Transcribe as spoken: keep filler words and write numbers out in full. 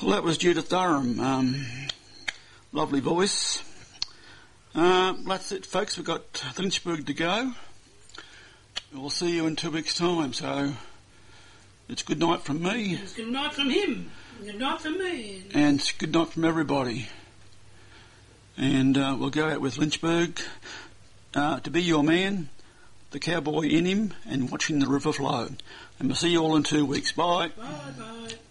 Well, that was Judith Durham. Um, lovely voice. Uh, that's it, folks. We've got Lynchburg to go. We'll see you in two weeks' time. So it's good night from me. It's good night from him. Good night from me. And good night from everybody. And uh, we'll go out with Lynchburg, uh, To Be Your Man, The Cowboy in Him, and Watching the River Flow. And we'll see you all in two weeks. Bye. Bye, bye.